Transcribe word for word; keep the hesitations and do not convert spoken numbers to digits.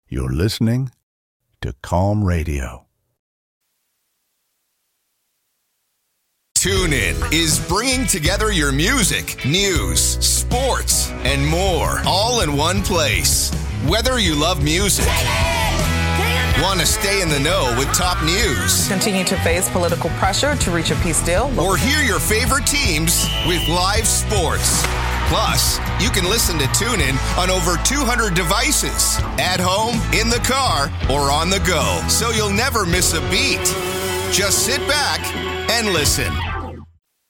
You're listening to Calm Radio. TuneIn is bringing together your music, news, sports, and more, all in one place. Whether you love music, want to stay in the know with top news, continue to face political pressure to reach a peace deal, or hear your favorite teams with live sports. Plus, you can listen to TuneIn on over two hundred devices, at home, in the car, or on the go, so you'll never miss a beat. Just sit back and listen.